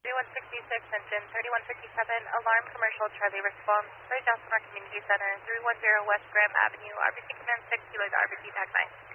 3166 engine 3157, alarm commercial Charlie response, Ray Johnson Community Center, 310 West Graham Avenue, RBC Command 6, Kilo to RBC Tag 9.